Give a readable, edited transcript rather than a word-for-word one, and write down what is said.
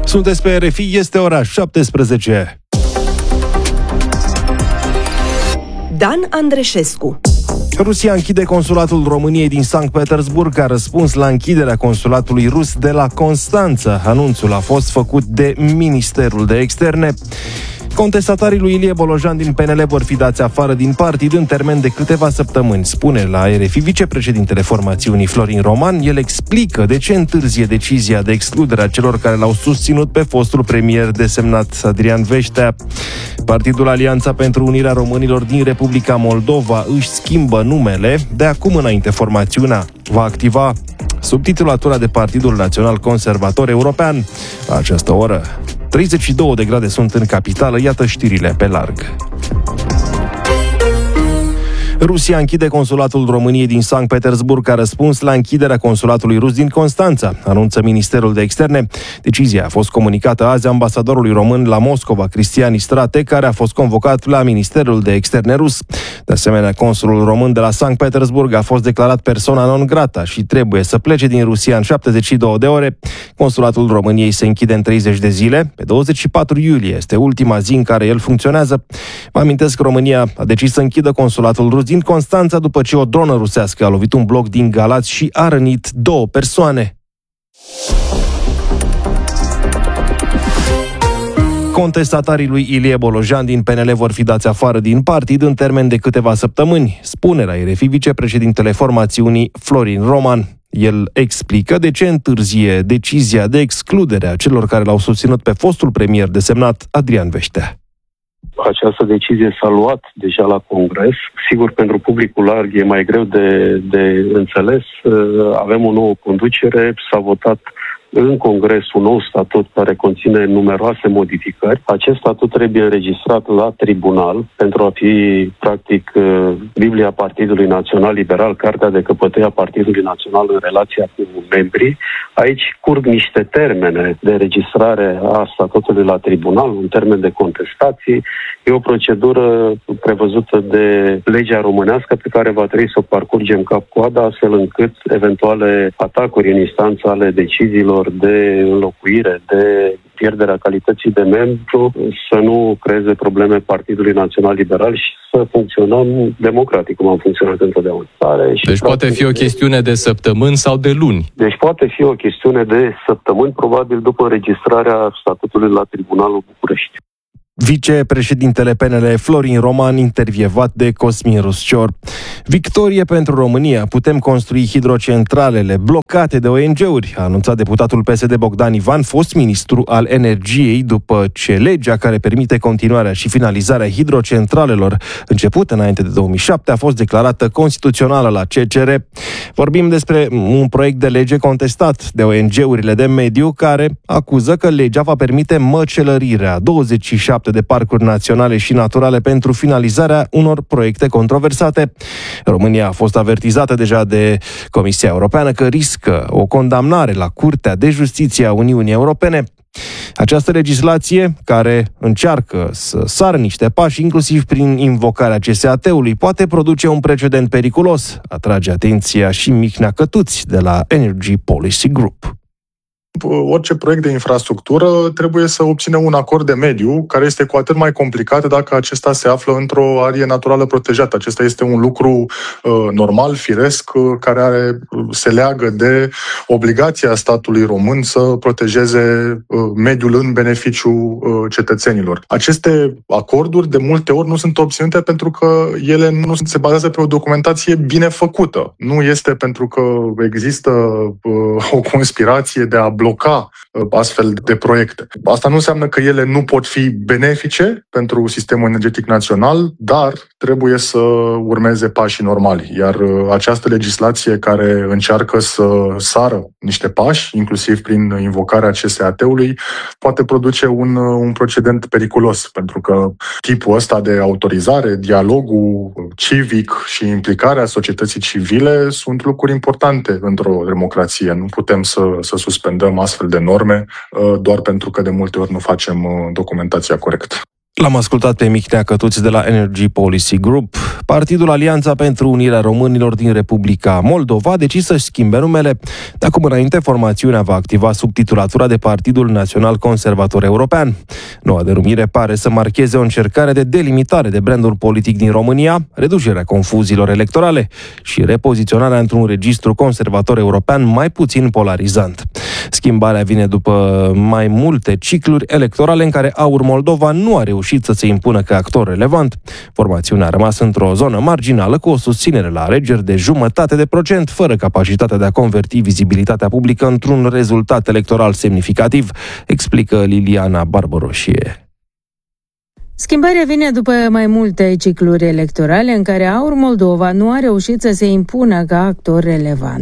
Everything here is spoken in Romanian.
Sunteți pe RFI, este ora 17. Dan Andreșescu. Rusia închide consulatul României din Sankt Petersburg ca răspuns la închiderea consulatului rus de la Constanța. Anunțul a fost făcut de Ministerul de Externe. Contestatarii lui Ilie Bolojan din PNL vor fi dați afară din partid în termen de câteva săptămâni, spune la RFI vicepreședintele formațiunii Florin Roman. El explică de ce întârzie decizia de excludere a celor care l-au susținut pe fostul premier desemnat Adrian Veștea. Partidul Alianța pentru Unirea Românilor din Republica Moldova își schimbă numele. De acum înainte formațiunea va activa subtitulatura de Partidul Național Conservator European. La această oră 32 de grade sunt în capitală, iată știrile pe larg. Rusia închide consulatul României din Sankt Petersburg ca răspuns la închiderea consulatului rus din Constanța, anunță Ministerul de Externe. Decizia a fost comunicată azi ambasadorului român la Moscova, Cristian Istrate, care a fost convocat la Ministerul de Externe rus. De asemenea, consulul român de la Sankt Petersburg a fost declarat persona non grata și trebuie să plece din Rusia în 72 de ore. Consulatul României se închide în 30 de zile. Pe 24 iulie este ultima zi în care el funcționează. Vă amintesc că România a decis să închidă consulatul rus din Constanța după ce o dronă rusească a lovit un bloc din Galați și a rănit 2 persoane. Contestatarii lui Ilie Bolojan din PNL vor fi dați afară din partid în termen de câteva săptămâni, spune la RFI vicepreședintele formațiunii Florin Roman. El explică de ce întârzie decizia de excludere a celor care l-au susținut pe fostul premier desemnat Adrian Veștea. Această decizie s-a luat deja la Congres. Sigur, pentru publicul larg e mai greu de înțeles. Avem o nouă conducere, s-a votat în Congres un nou statut care conține numeroase modificări. Acest statut trebuie înregistrat la tribunal pentru a fi, practic, Biblia Partidului Național Liberal, cartea de căpătâi a Partidului Național în relația cu membrii. Aici curg niște termene de înregistrare a statutului la tribunal, un termen de contestații. E o procedură prevăzută de legea românească pe care va trebui să o parcurgem cap-coadă, astfel încât eventuale atacuri în instanță ale deciziilor de înlocuire, de pierderea calității de membru, să nu creeze probleme Partidului Național Liberal și să funcționăm democratic, cum am funcționat întotdeauna. Deci poate fi o chestiune de săptămâni sau de luni. Deci poate fi o chestiune de săptămâni, probabil după înregistrarea statutului la Tribunalul București. Vicepreședintele PNL Florin Roman, intervievat de Cosmin Ruscior. Victorie pentru România, putem construi hidrocentralele blocate de ONG-uri, a anunțat deputatul PSD Bogdan Ivan, fost ministru al energiei, după ce legea care permite continuarea și finalizarea hidrocentralelor, începută înainte de 2007, a fost declarată constituțională la CCR. Vorbim despre un proiect de lege contestat de ONG-urile de mediu, care acuză că legea va permite măcelărirea 27 de parcuri naționale și naturale pentru finalizarea unor proiecte controversate. România a fost avertizată deja de Comisia Europeană că riscă o condamnare la Curtea de Justiție a Uniunii Europene. Această legislație, care încearcă să sară niște pași, inclusiv prin invocarea CSAT-ului, poate produce un precedent periculos, atrage atenția și Mihnea Cătuți de la Energy Policy Group. Orice proiect de infrastructură trebuie să obțină un acord de mediu, care este cu atât mai complicat dacă acesta se află într-o arie naturală protejată. Acesta este un lucru normal, firesc, care se leagă de obligația statului român să protejeze mediul în beneficiul cetățenilor. Aceste acorduri de multe ori nu sunt obținute pentru că ele nu se bazează pe o documentație bine făcută. Nu este pentru că există o conspirație de a bloca astfel de proiecte. Asta nu înseamnă că ele nu pot fi benefice pentru sistemul energetic național, dar trebuie să urmeze pașii normali. Iar această legislație care încearcă să sară niște pași, inclusiv prin invocarea CSAT-ului, poate produce un precedent periculos, pentru că tipul ăsta de autorizare, dialogul civic și implicarea societății civile sunt lucruri importante într-o democrație. Nu putem să suspendăm astfel de norme doar pentru că de multe ori nu facem documentația corectă. L-am ascultat pe Mihnea Cătuț de la Energy Policy Group. Partidul Alianța pentru Unirea Românilor din Republica Moldova a decis să-și schimbe numele. De acum înainte, formațiunea va activa subtitulatura de Partidul Național Conservator European. Noua denumire pare să marcheze o încercare de delimitare de brandul politic din România, reducerea confuziilor electorale și repoziționarea într-un registru conservator european mai puțin polarizant. Schimbarea vine după mai multe cicluri electorale în care Aur Moldova nu a reușit să se impună ca actor relevant. Formațiunea a rămas într-o zonă marginală cu o susținere la alegeri de 0,5%, fără capacitatea de a converti vizibilitatea publică într-un rezultat electoral semnificativ, explică Liliana Barboroșie. Schimbarea vine după mai multe cicluri electorale în care Aur Moldova nu a reușit să se impună ca actor relevant.